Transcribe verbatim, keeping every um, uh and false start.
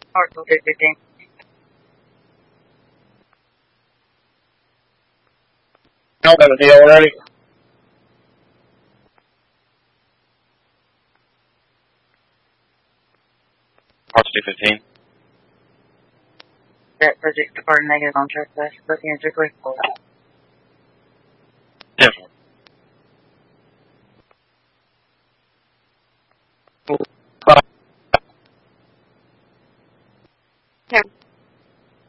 Or two fifteen. Y'all got a deal already? Arch two fifteen. That project for negative on track west, looking at your quick.